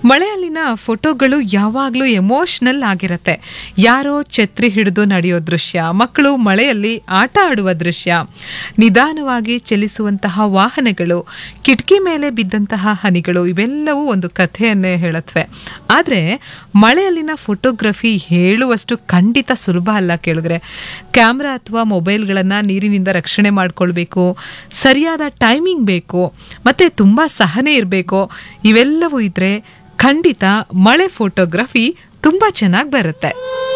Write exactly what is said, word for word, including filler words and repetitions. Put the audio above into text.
ಮಳೆಯಲ್ಲಿನ ಫೋಟೋಗಳು ಯಾವಾಗಲೂ ಎಮೋಷನಲ್ ಆಗಿರತ್ತೆ. ಯಾರೋ ಛತ್ರಿ ಹಿಡಿದು ನಡೆಯೋ ದೃಶ್ಯ, ಮಕ್ಕಳು ಮಳೆಯಲ್ಲಿ ಆಟ ಆಡುವ ದೃಶ್ಯ, ನಿಧಾನವಾಗಿ ಚಲಿಸುವಂತಹ ವಾಹನಗಳು, ಕಿಟಕಿ ಮೇಲೆ ಬಿದ್ದಂತಹ ಹನಿಗಳು, ಇವೆಲ್ಲವೂ ಒಂದು ಕಥೆಯನ್ನೇ ಹೇಳತ್ವೆ. ಆದರೆ ಮಳೆಯಲ್ಲಿನ ಫೋಟೋಗ್ರಫಿ ಹೇಳುವಷ್ಟು ಖಂಡಿತ ಸುಲಭ ಅಲ್ಲ ಕೇಳಿದ್ರೆ. ಕ್ಯಾಮ್ರಾ ಅಥವಾ ಮೊಬೈಲ್ಗಳನ್ನು ನೀರಿನಿಂದ ರಕ್ಷಣೆ ಮಾಡ್ಕೊಳ್ಬೇಕು, ಸರಿಯಾದ ಟೈಮಿಂಗ್ ಬೇಕು, ಮತ್ತೆ ತುಂಬಾ ಸಹನೆ ಇರಬೇಕು. ಇವೆಲ್ಲವೂ ಇದ್ರೆ ಖಂಡಿತ ಮಳೆ ಫೋಟೋಗ್ರಫಿ ತುಂಬಾ ಚೆನ್ನಾಗಿ ಬರುತ್ತೆ.